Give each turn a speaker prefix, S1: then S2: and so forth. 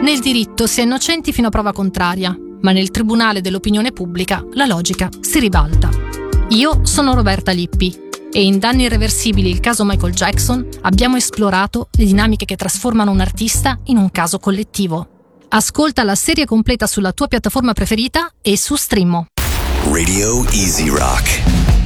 S1: Nel diritto si è innocenti fino a prova contraria, ma nel tribunale dell'opinione pubblica la logica si ribalta. Io sono Roberta Lippi e in Danni irreversibili, il caso Michael Jackson, abbiamo esplorato le dinamiche che trasformano un artista in un caso collettivo. Ascolta la serie completa sulla tua piattaforma preferita e su Streamo.
S2: Radio Easy Rock.